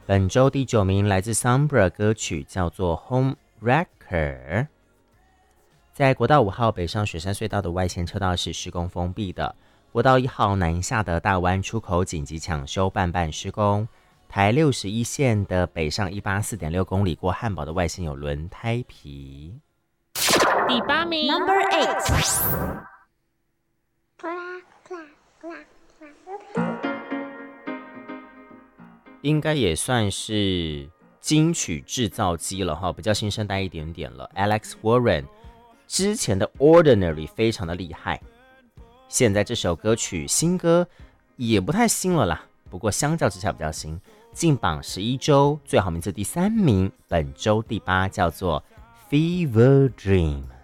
本周第9名来自 Sombra 歌曲叫做 Home Wrecker。在国道5号北上雪山隧道的外线车道是施工封闭的，国道1号南下的大湾出口紧急抢修半施工，台61线的北上184.6公里过汉堡的外线有轮胎皮。 第8名 Number 8。 应该也算是金曲制造机了哈，比较新生代一点点了。Alex Warren 之前的 Ordinary 非常的厉害，现在这首歌曲新歌也不太新了啦，不过相较之下比较新，进榜11周，最好名次第3名，本周第8，叫做 Fever Dream。